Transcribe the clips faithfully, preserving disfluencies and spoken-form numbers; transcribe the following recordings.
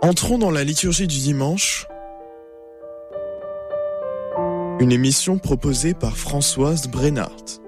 Entrons dans la liturgie du dimanche, une émission proposée par Françoise Brennart.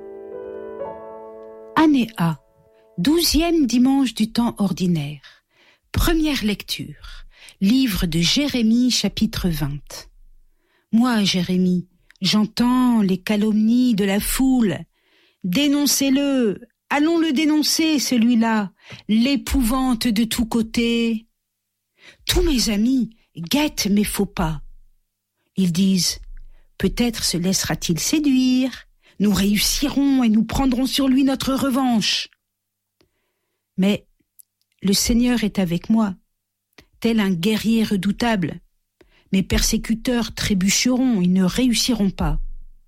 Année A, douzième dimanche du temps ordinaire. Première lecture, livre de Jérémie, chapitre vingt. Moi, Jérémie, j'entends les calomnies de la foule. Dénoncez-le, allons le dénoncer, celui-là, l'épouvante de tous côtés. Tous mes amis guettent mes faux pas. Ils disent, peut-être se laissera-t-il séduire, nous réussirons et nous prendrons sur lui notre revanche. Mais le Seigneur est avec moi, tel un guerrier redoutable. Mes persécuteurs trébucheront, ils ne réussiront pas.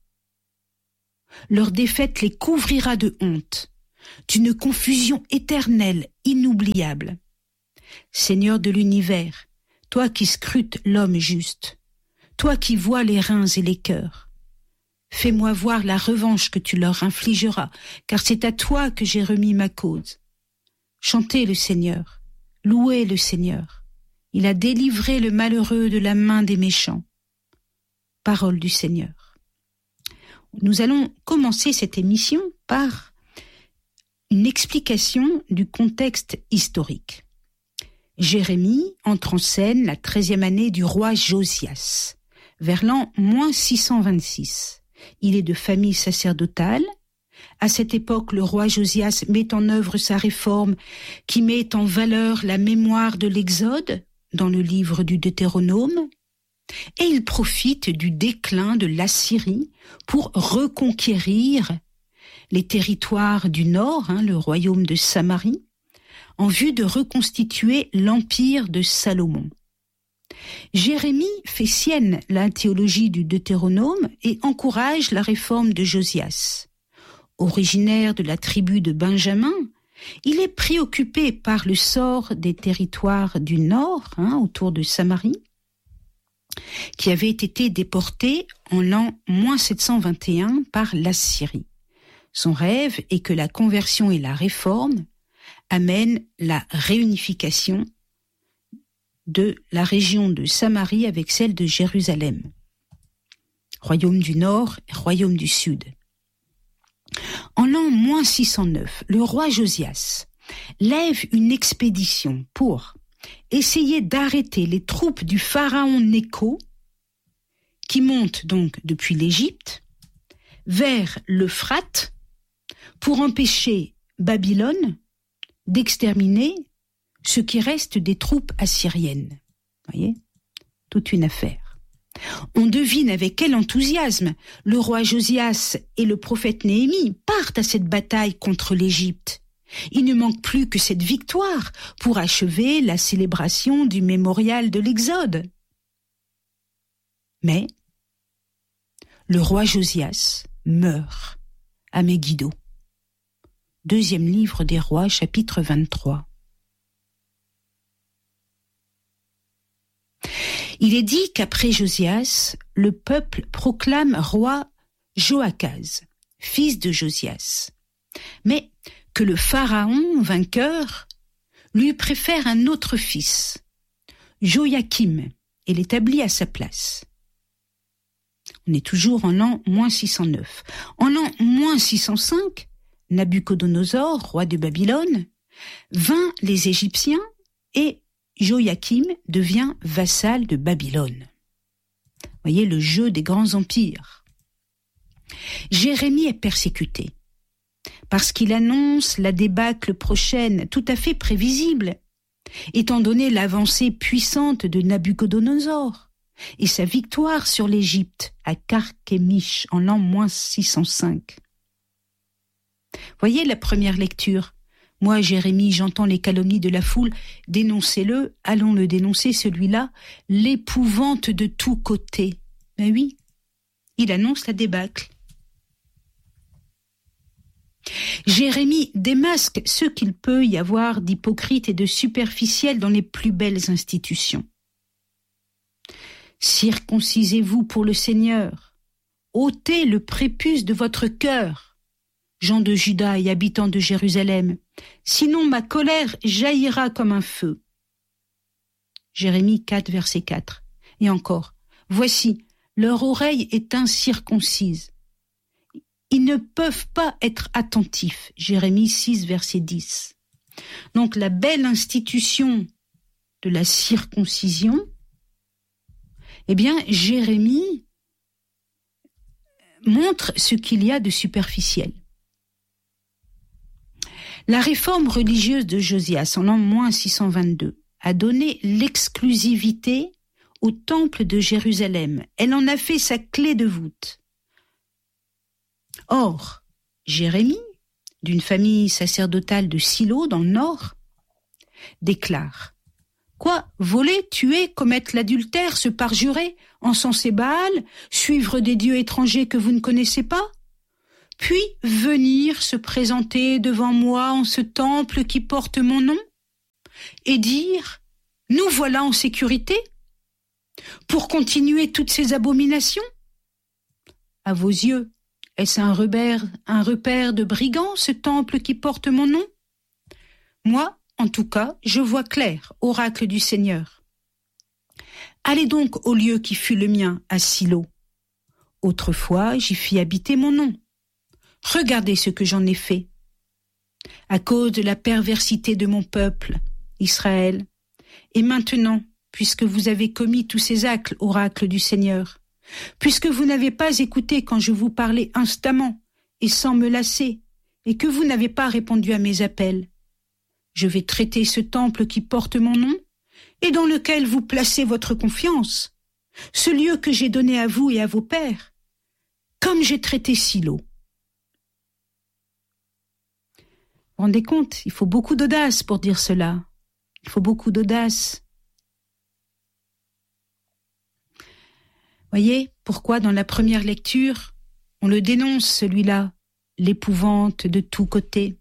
Leur défaite les couvrira de honte, d'une confusion éternelle, inoubliable. Seigneur de l'univers, toi qui scrutes l'homme juste, toi qui vois les reins et les cœurs, fais-moi voir la revanche que tu leur infligeras, car c'est à toi que j'ai remis ma cause. Chantez le Seigneur, louez le Seigneur. Il a délivré le malheureux de la main des méchants. Parole du Seigneur. Nous allons commencer cette émission par une explication du contexte historique. Jérémie entre en scène la treizième année du roi Josias, vers l'an moins six cent vingt-six. Il est de famille sacerdotale. À cette époque, le roi Josias met en œuvre sa réforme qui met en valeur la mémoire de l'Exode dans le livre du Deutéronome, et il profite du déclin de l'Assyrie pour reconquérir les territoires du nord, hein, le royaume de Samarie, en vue de reconstituer l'empire de Salomon. Jérémie fait sienne la théologie du Deutéronome et encourage la réforme de Josias. Originaire de la tribu de Benjamin, il est préoccupé par le sort des territoires du nord, hein, autour de Samarie, qui avaient été déportés en l'an moins sept cent vingt et un par l'Assyrie. Son rêve est que la conversion et la réforme amènent la réunification de la région de Samarie avec celle de Jérusalem. Royaume du Nord et Royaume du Sud. En l'an moins six cent neuf, le roi Josias lève une expédition pour essayer d'arrêter les troupes du pharaon Nécho, qui montent donc depuis l'Égypte vers l'Euphrate pour empêcher Babylone d'exterminer ce qui reste des troupes assyriennes. Voyez, toute une affaire. On devine avec quel enthousiasme le roi Josias et le prophète Néhémie partent à cette bataille contre l'Égypte. Il ne manque plus que cette victoire pour achever la célébration du mémorial de l'Exode. Mais le roi Josias meurt à Megiddo. Deuxième livre des rois, chapitre vingt-trois. Il est dit qu'après Josias, le peuple proclame roi Joachaz, fils de Josias, mais que le pharaon vainqueur lui préfère un autre fils, Joachim, et l'établit à sa place. On est toujours en l'an moins six cent neuf. En l'an moins six cent cinq, Nabuchodonosor, roi de Babylone, vainc les Égyptiens et Joachim devient vassal de Babylone. Voyez le jeu des grands empires. Jérémie est persécuté parce qu'il annonce la débâcle prochaine, tout à fait prévisible, étant donné l'avancée puissante de Nabuchodonosor et sa victoire sur l'Égypte à Carchemish en l'an moins six cent cinq. Voyez la première lecture. Moi, Jérémie, j'entends les calomnies de la foule. Dénoncez-le, allons le dénoncer, celui-là, l'épouvante de tous côtés. Ben oui, il annonce la débâcle. Jérémie démasque ce qu'il peut y avoir d'hypocrite et de superficiel dans les plus belles institutions. Circoncisez-vous pour le Seigneur, ôtez le prépuce de votre cœur, gens de Juda et habitants de Jérusalem, sinon ma colère jaillira comme un feu. Jérémie quatre, verset quatre. Et encore, voici, leur oreille est incirconcise. Ils ne peuvent pas être attentifs. Jérémie six, verset dix. Donc la belle institution de la circoncision, eh bien, Jérémie montre ce qu'il y a de superficiel. La réforme religieuse de Josias, en l'an moins six cent vingt-deux, a donné l'exclusivité au temple de Jérusalem. Elle en a fait sa clé de voûte. Or, Jérémie, d'une famille sacerdotale de Silo dans le nord, déclare: Quoi, voler, tuer, commettre l'adultère, se parjurer, encenser Baal, suivre des dieux étrangers que vous ne connaissez pas, puis venir se présenter devant moi en ce temple qui porte mon nom, et dire « Nous voilà en sécurité » pour continuer toutes ces abominations? À vos yeux, est-ce un repère, un repère de brigands, ce temple qui porte mon nom? Moi, en tout cas, je vois clair, oracle du Seigneur. Allez donc au lieu qui fut le mien, à Silo. Autrefois, j'y fis habiter mon nom. Regardez ce que j'en ai fait. À cause de la perversité de mon peuple, Israël, et maintenant, puisque vous avez commis tous ces actes, oracle du Seigneur, puisque vous n'avez pas écouté quand je vous parlais instamment et sans me lasser, et que vous n'avez pas répondu à mes appels, je vais traiter ce temple qui porte mon nom et dans lequel vous placez votre confiance, ce lieu que j'ai donné à vous et à vos pères, comme j'ai traité Silo. Vous vous rendez compte, il faut beaucoup d'audace pour dire cela. Il faut beaucoup d'audace. Voyez pourquoi dans la première lecture, on le dénonce celui-là, l'épouvante de tous côtés.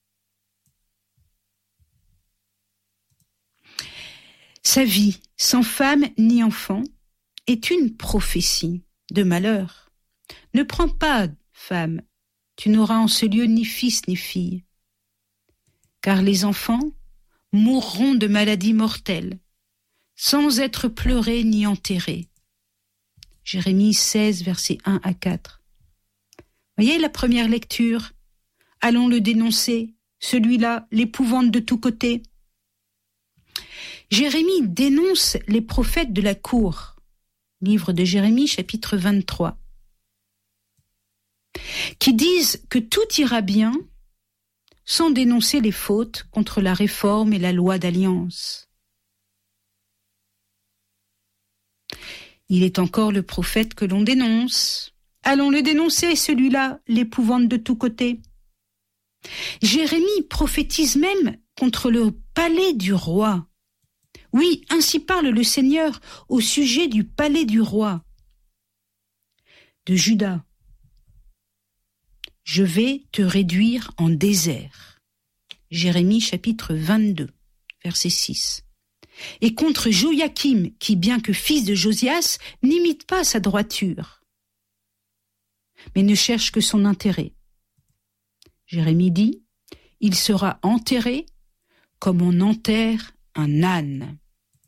Sa vie, sans femme ni enfant, est une prophétie de malheur. Ne prends pas, femme, tu n'auras en ce lieu ni fils ni fille. Car les enfants mourront de maladies mortelles, sans être pleurés ni enterrés. Jérémie seize, versets un à quatre. Voyez la première lecture. Allons le dénoncer, celui-là, l'épouvante de tous côtés. Jérémie dénonce les prophètes de la cour. Livre de Jérémie, chapitre vingt-trois. Qui disent que tout ira bien sans dénoncer les fautes contre la réforme et la loi d'alliance. Il est encore le prophète que l'on dénonce. Allons le dénoncer, celui-là, l'épouvante de tous côtés. Jérémie prophétise même contre le palais du roi. Oui, ainsi parle le Seigneur au sujet du palais du roi de Juda. Je vais te réduire en désert. Jérémie chapitre vingt-deux, verset six. Et contre Joachim, qui, bien que fils de Josias, n'imite pas sa droiture, mais ne cherche que son intérêt. Jérémie dit, il sera enterré comme on enterre un âne.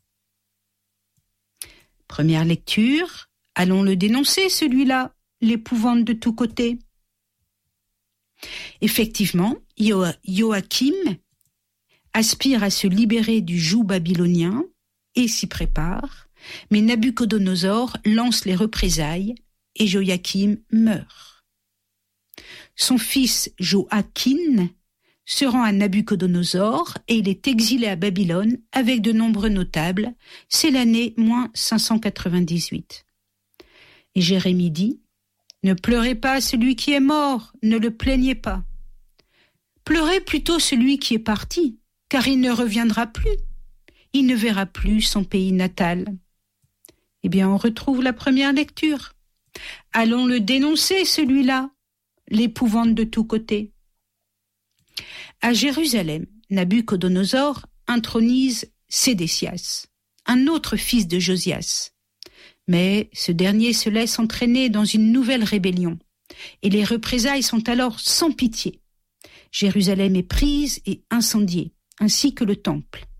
Première lecture, allons le dénoncer, celui-là, l'épouvante de tous côtés. Effectivement, Joachim aspire à se libérer du joug babylonien et s'y prépare, mais Nabuchodonosor lance les représailles et Joachim meurt. Son fils Joachim se rend à Nabuchodonosor et il est exilé à Babylone avec de nombreux notables. C'est l'année moins cinq cent quatre-vingt-dix-huit. Et Jérémie dit, « Ne pleurez pas celui qui est mort, ne le plaignez pas. Pleurez plutôt celui qui est parti, car il ne reviendra plus. Il ne verra plus son pays natal. » Eh bien, on retrouve la première lecture. Allons le dénoncer, celui-là, l'épouvante de tous côtés. À Jérusalem, Nabuchodonosor intronise Sédécias, un autre fils de Josias. Mais ce dernier se laisse entraîner dans une nouvelle rébellion, et les représailles sont alors sans pitié. Jérusalem est prise et incendiée, ainsi que le temple.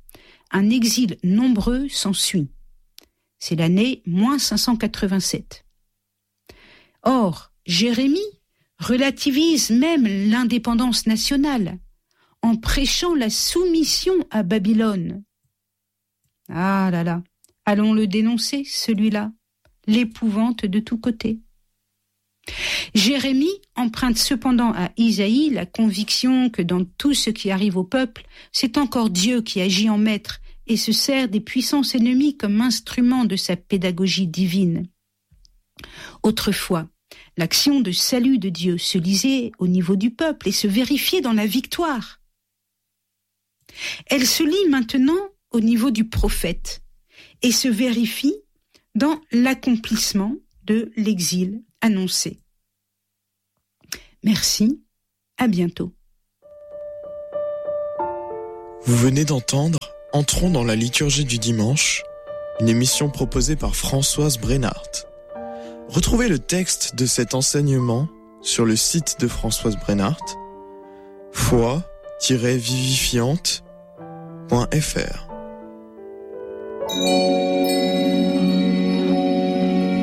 un exil nombreux s'ensuit. C'est l'année moins cinq cent quatre-vingt-sept. Or, Jérémie relativise même l'indépendance nationale en prêchant la soumission à Babylone. Ah là là, allons le dénoncer, celui-là, l'épouvante de tous côtés. Jérémie emprunte cependant à Isaïe la conviction que dans tout ce qui arrive au peuple, c'est encore Dieu qui agit en maître et se sert des puissances ennemies comme instrument de sa pédagogie divine. Autrefois, l'action de salut de Dieu se lisait au niveau du peuple et se vérifiait dans la victoire. Elle se lit maintenant au niveau du prophète et se vérifie dans l'accomplissement de l'exil annoncé. Merci, à bientôt. Vous venez d'entendre Entrons dans la liturgie du dimanche, une émission proposée par Françoise Brennart. Retrouvez le texte de cet enseignement sur le site de Françoise Brennart, foi tiret vivifiante point f r.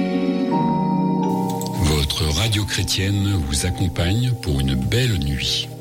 Votre radio chrétienne vous accompagne pour une belle nuit.